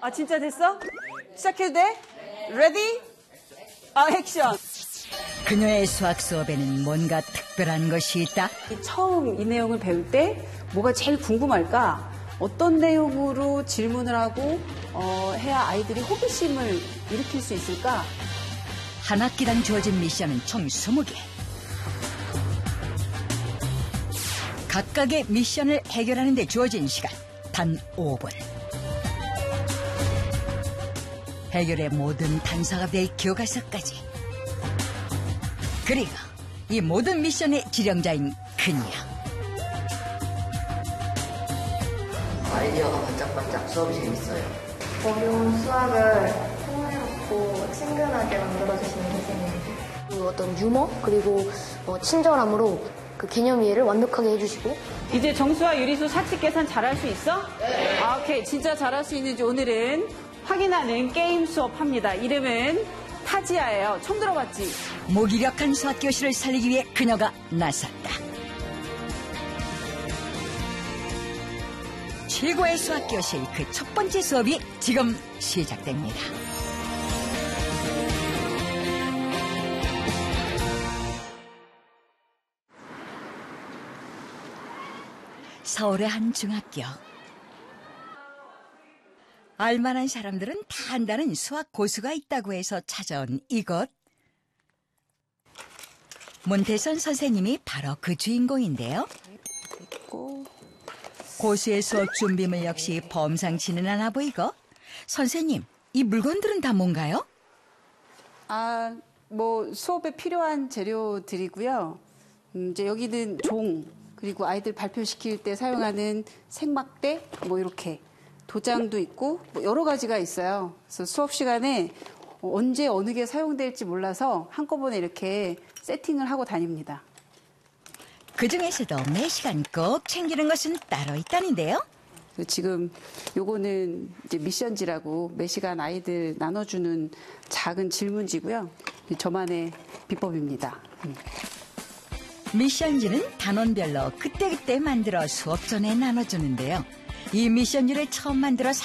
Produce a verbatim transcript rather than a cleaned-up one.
아, 진짜 됐어? 시작해도 돼? 레디? 아, 액션. 그녀의 수학 수업에는 뭔가 특별한 것이 있다. 처음 이 내용을 배울 때 뭐가 제일 궁금할까? 어떤 내용으로 질문을 하고 어, 해야 아이들이 호기심을 일으킬 수 있을까? 한 학기당 주어진 미션은 총 이십 개. 각각의 미션을 해결하는 데 주어진 시간 단 오 분. 해결의 모든 단서가 될 교과서까지. 그리고 이 모든 미션의 지령자인 그녀. 아이디어가 반짝반짝 수업이 재밌어요. 어려운 수학을 통해놓고 친근하게 만들어주시는 선생님. 그 어떤 유머 그리고 어, 친절함으로 그 개념 이해를 완벽하게 해주시고. 이제 정수와 유리수 사칙 계산 잘할 수 있어? 네. 아, 오케이. 진짜 잘할 수 있는지 오늘은 확인하는 게임 수업합니다. 이름은 타지아예요. 처음 들어봤지? 무기력한 수학 교실을 살리기 위해 그녀가 나섰다. 최고의 수학 교실 그 첫 번째 수업이 지금 시작됩니다. 서울의 한 중학교. 알만한 사람들은 다 안다는 수학 고수가 있다고 해서 찾아온 이곳. 문태선 선생님이 바로 그 주인공인데요. 고수의 수업 준비물 역시 범상치는 않아 보이고. 선생님, 이 물건들은 다 뭔가요? 아, 뭐 수업에 필요한 재료들이고요. 음, 이제 여기는 종, 그리고 아이들 발표시킬 때 사용하는 생막대, 뭐 이렇게 도장도 있고 뭐 여러 가지가 있어요. 그래서 수업 시간에 언제 어느 게 사용될지 몰라서 한꺼번에 이렇게 세팅을 하고 다닙니다. 그중에서도 매 시간 꼭 챙기는 것은 따로 있다는데요. 지금 요거는 이제 미션지라고 매 시간 아이들 나눠주는 작은 질문지고요. 저만의 비법입니다. 미션지는 단원별로 그때그때 만들어 수업 전에 나눠주는데요. 이 미션지를 처음 만들어